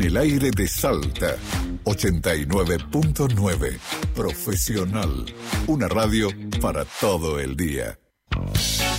en el aire de Salta. 89.9. Profesional. Una radio para todo el día.